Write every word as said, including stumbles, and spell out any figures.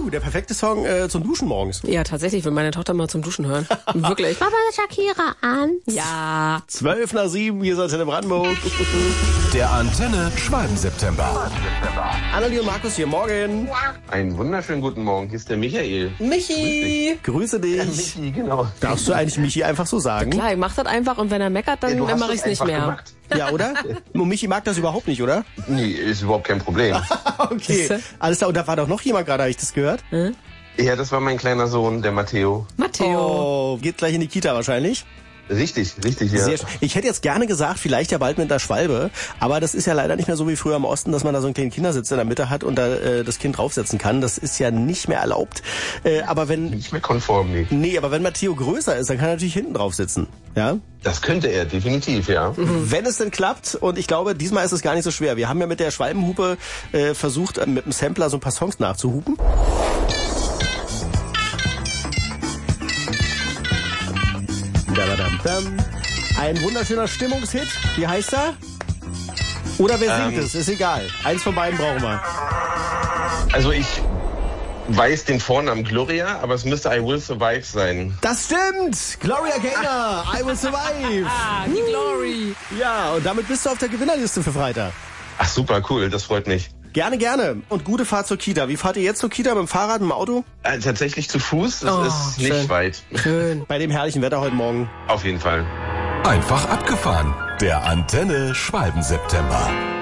Uh, der perfekte Song äh, zum Duschen morgens. Ja, tatsächlich, will meine Tochter mal zum Duschen hören. Wirklich. Papa, Shakira an. Ja. Zwölf nach sieben, hier ist Antenne Brandenburg. Der Antenne Schwalben-September. Annelie und Markus hier, morgen. Einen wunderschönen guten Morgen, hier ist der Michael. Michi. Grüße dich. Ja, Michi, genau. Darfst du eigentlich Michi einfach so sagen? Klar, ich mach das einfach und wenn er meckert, dann Ja, mache ich es nicht mehr. Gemacht. Ja, oder? Und Michi mag das überhaupt nicht, oder? Nee, ist überhaupt kein Problem. Okay, alles klar. Und da war doch noch jemand gerade, habe ich das gehört? Hm? Ja, das war mein kleiner Sohn, der Matteo. Matteo. Oh, geht gleich in die Kita wahrscheinlich. Richtig, richtig, ja. Sehr schön. Ich hätte jetzt gerne gesagt, vielleicht ja bald mit der Schwalbe, aber das ist ja leider nicht mehr so wie früher im Osten, dass man da so einen kleinen Kindersitz in der Mitte hat und da äh, das Kind draufsetzen kann. Das ist ja nicht mehr erlaubt. Äh, aber wenn Nicht mehr konform, nee. nee, aber wenn Matteo größer ist, dann kann er natürlich hinten drauf sitzen. Ja? Das könnte er, definitiv, ja. Mhm. Wenn es denn klappt, und ich glaube, diesmal ist es gar nicht so schwer. Wir haben ja mit der Schwalbenhupe äh, versucht, mit dem Sampler so ein paar Songs nachzuhupen. Ein wunderschöner Stimmungshit. Wie heißt er? Oder wer singt Ähm. es? Ist egal. Eins von beiden brauchen wir. Also ich weiß den Vornamen Gloria, aber es müsste I Will Survive sein. Das stimmt! Gloria Gaynor, I Will Survive. Ah, die Glory. Ja, und damit bist du auf der Gewinnerliste für Freitag. Ach super, cool, das freut mich. Gerne, gerne. Und gute Fahrt zur Kita. Wie fahrt ihr jetzt zur Kita? Mit dem Fahrrad, mit dem Auto? Äh, tatsächlich zu Fuß, das Oh, ist nicht schön. weit. Schön. Bei dem herrlichen Wetter heute Morgen. Auf jeden Fall. Einfach abgefahren. Der Antenne Schwalben-September.